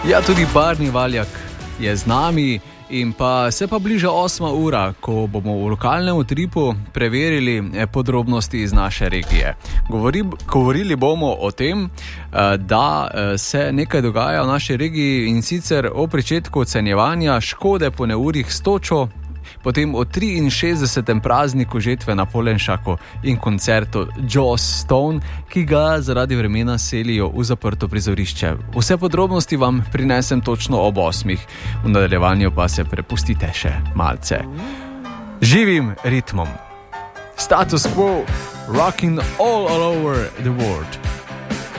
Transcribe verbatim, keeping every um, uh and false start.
Ja, tudi Barni Valjak je z nami in pa se pa bliža osma ura, ko bomo v lokalnem utripu preverili podrobnosti iz naše regije. Govori, govorili bomo o tem, da se nekaj dogaja v naši regiji in sicer o pričetku ocenjevanja škode po neurjih s točo, potem o triinšestdesetem prazniku žetve na Polenšaku in koncertu Joss Stone, ki ga zaradi vremena selijo v zaprto prizorišče. Vse podrobnosti vam prinesem točno ob osmih, v nadaljevanju pa se prepustite še malce živim ritmom. Status quo, rocking all, all over the world.